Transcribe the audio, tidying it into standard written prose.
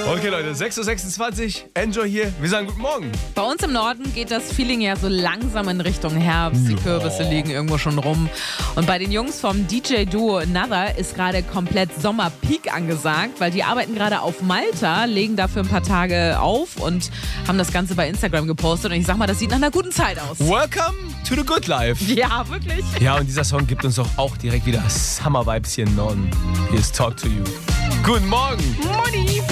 Okay, Leute, 6.26 Uhr, Enjoy hier. Wir sagen guten Morgen. Bei uns im Norden geht das Feeling ja so langsam in Richtung Herbst. Die Kürbisse liegen irgendwo schon rum. Und bei den Jungs vom DJ-Duo Another ist gerade komplett Sommerpeak angesagt, weil die arbeiten gerade auf Malta, legen dafür ein paar Tage auf und haben das Ganze bei Instagram gepostet. Und ich sag mal, das sieht nach einer guten Zeit aus. Welcome to the good life. Ja, wirklich. Ja, und dieser Song gibt uns doch auch direkt wieder Summer-Vibes hier im Norden. Hier ist Talk to You. Guten Morgen. Money.